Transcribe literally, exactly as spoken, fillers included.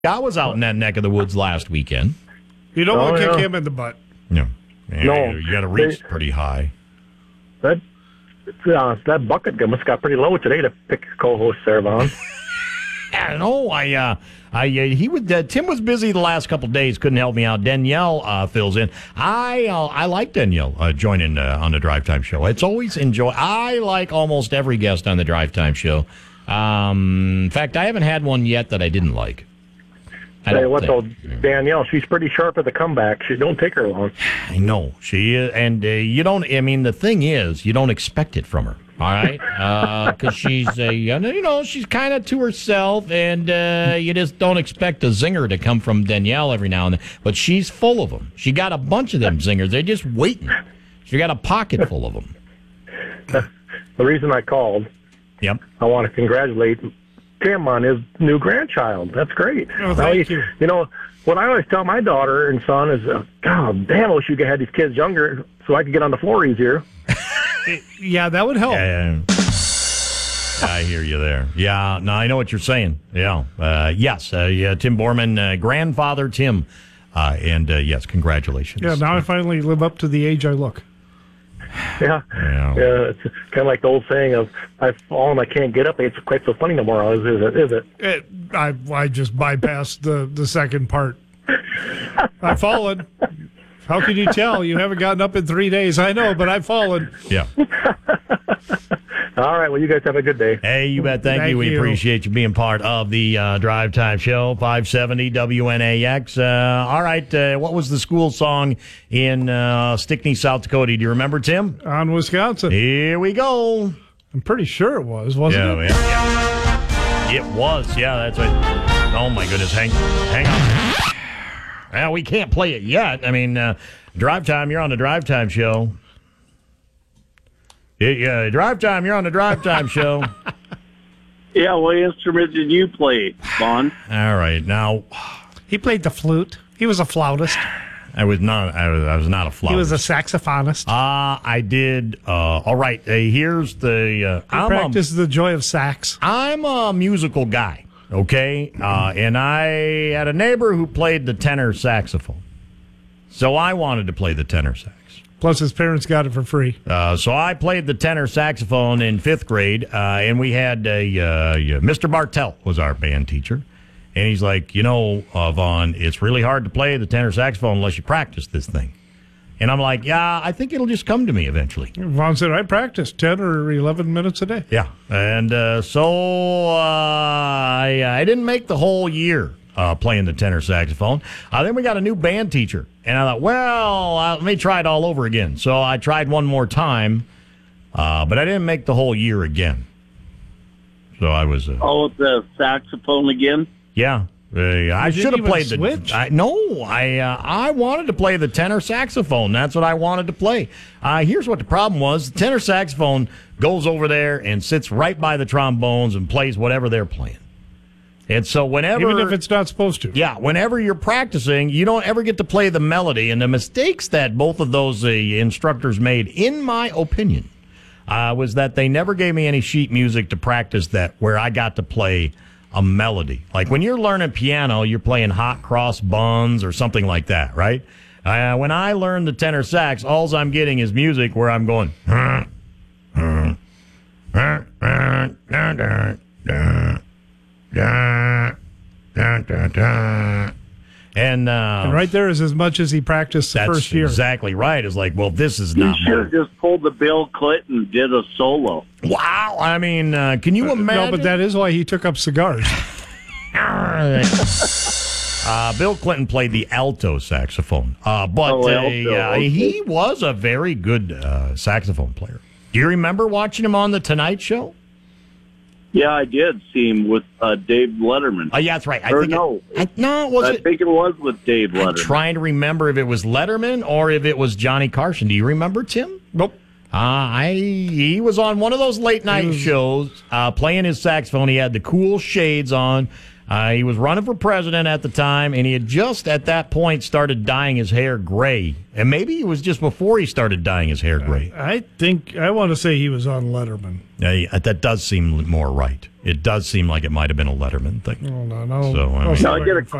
I was out in that neck of the woods last weekend. You don't Oh, want to kick yeah. him in the butt. No. Yeah, No. You got to reach They- pretty high. That uh, that bucket must got pretty low today to pick co-host there, Vaughn. I know. I, uh, I, uh, he would. Uh, Tim was busy the last couple of days. Couldn't help me out. Danielle uh, fills in. I, uh, I like Danielle uh, joining uh, on the Drive Time Show. It's always enjoy. I like almost every guest on the Drive Time Show. Um, in fact, I haven't had one yet that I didn't like. I Hey, don't what's think. old Danielle? She's pretty sharp at the comeback. She don't take her long. I know she is, and uh, you don't. I mean, the thing is, you don't expect it from her. All right, because she's a, you know, she's kind of to herself, and uh, you just don't expect a zinger to come from Danielle every now and then. But she's full of them. She got a bunch of them zingers. They're just waiting. She got a pocket full of them. The reason I called, Yep. I want to congratulate Tim on his new grandchild. That's great. Oh, Now, thank you. You know, what I always tell my daughter and son is, uh, God damn, I wish you could have these kids younger so I could get on the floor easier. Yeah, that would help. Yeah, I hear you there. Yeah, no, I know what you're saying. Yeah, uh, yes, uh, yeah, Tim Borman, uh, grandfather Tim, uh, and uh, yes, congratulations. Yeah, now I finally live up to the age I look. Yeah. Yeah. Yeah, it's kind of like the old saying of, I've fallen, I can't get up. It's quite so funny tomorrow, is, is it? Is it? It, I I just bypassed the, the second part. I've fallen. How can you tell? You haven't gotten up in three days. I know, but I've fallen. Yeah. All right, well, you guys have a good day. Hey, you bet. Thank, Thank you. We you. appreciate you being part of the uh, Drive Time Show, five seventy W N A X. Uh, all right, uh, what was the school song in uh, Stickney, South Dakota? Do you remember, Tim? On Wisconsin. Here we go. I'm pretty sure it was, wasn't Yeah, it? yeah, yeah. It was. Yeah, that's right. Oh, my goodness. Hang, hang on. Well, we can't play it yet. I mean, uh, Drive Time, you're on the Drive Time Show. Yeah, yeah, Drive Time, you're on the Drive Time Show. Yeah, what instrument did you play, Vaughn? All right, now He played the flute. He was a flautist. I was not. I was, I was not a flautist. He was a saxophonist. Uh, I did. Uh, all right. Uh, here's the. Uh, he I'm practiced the joy of sax. A, I'm a musical guy. Okay, uh, and I had a neighbor who played the tenor saxophone, so I wanted to play the tenor sax. Plus, his parents got it for free. Uh, so I played the tenor saxophone in fifth grade, uh, and we had a uh, yeah, Mister Bartell was our band teacher, and he's like, you know, uh, Vaughn, it's really hard to play the tenor saxophone unless you practice this thing. And I'm like, yeah, I think it'll just come to me eventually. Vaughn said, I practice ten or eleven minutes a day. Yeah, and uh, so uh, I, I didn't make the whole year uh, playing the tenor saxophone. Uh, then we got a new band teacher, and I thought, well, uh, let me try it all over again. So I tried one more time, uh, but I didn't make the whole year again. So I was, uh, Oh, the saxophone again? yeah. Uh, I You should have didn't played even the. switch? I, no, I uh, I wanted to play the tenor saxophone. That's what I wanted to play. Uh, here's what the problem was: the tenor saxophone goes over there and sits right by the trombones and plays whatever they're playing. And so whenever, Even if it's not supposed to. yeah, whenever you're practicing, you don't ever get to play the melody. And the mistakes that both of those uh, instructors made, in my opinion, uh, was that they never gave me any sheet music to practice that where I got to play a melody. Like when you're learning piano, you're playing hot cross buns or something like that, right? Uh, when I learned the tenor sax, all I'm getting is music where I'm going. And, uh, And right there is as much as he practiced the that's first year. exactly right. It's like, well, this is You not should my... have just pulled the Bill Clinton and did a solo. Wow. I mean, uh, can you imagine? No, but that is why he took up cigars. Uh, Bill Clinton played the alto saxophone, uh, but Oh, uh, alto, yeah, okay. he was a very good uh, saxophone player. Do you remember watching him on The Tonight Show? Yeah, I did see him with uh, Dave Letterman. Oh, yeah, that's right. I Or think no. It, I, no, was I it? think it was with Dave I'm Letterman. trying to remember if it was Letterman or if it was Johnny Carson. Do you remember, Tim? Nope. Uh, I he was on one of those late night shows uh, playing his saxophone. He had the cool shades on. Uh, he was running for president at the time, and he had just at that point started dyeing his hair gray. And maybe it was just before he started dyeing his hair gray. I think, I want to say he was on Letterman. Uh, that does seem more right. It does seem like it might have been a Letterman thing. Hold on, I'll, So, I I'll mean- see Now, if I get can a find